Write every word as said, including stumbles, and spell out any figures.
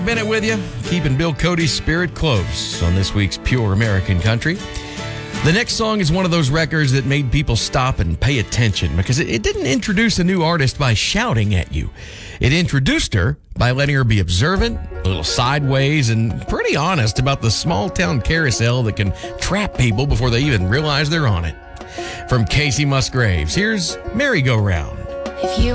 Bennett with you, keeping Bill Cody's spirit close on this week's Pure American Country. The next song is one of those records that made people stop and pay attention because it, it didn't introduce a new artist by shouting at you. It introduced her by letting her be observant, a little sideways, and pretty honest about the small town carousel that can trap people before they even realize they're on it. From Casey Musgraves, here's Merry Go Round. If you